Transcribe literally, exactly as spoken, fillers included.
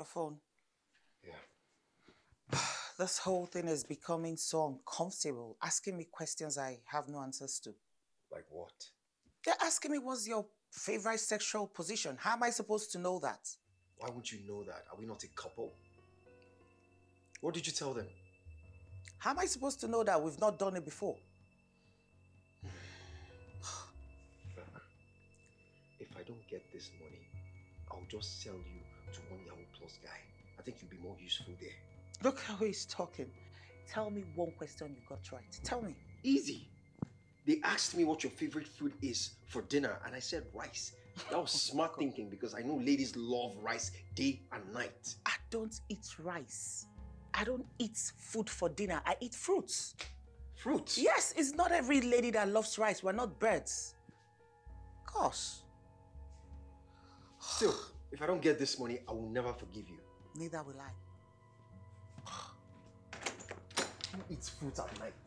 phone. Yeah. This whole thing is becoming so uncomfortable, asking me questions I have no answers to. Like what? They're asking me what's your favorite sexual position. How am I supposed to know that? Why would you know that? Are we not a couple? What did you tell them? How am I supposed to know that we've not done it before? Look, if I don't get this money, I'll just sell you to one Yahoo Plus guy. I think you'll be more useful there. Look how he's talking. Tell me one question you got right. Tell me. Easy. They asked me what your favorite food is for dinner and I said rice. That was smart thinking because I know ladies love rice day and night. I don't eat rice. I don't eat food for dinner. I eat fruits. Fruits? Yes, it's not every lady that loves rice. We're not birds. Gosh. Still, if I don't get this money, I will never forgive you. Neither will I. Who eats fruits at night?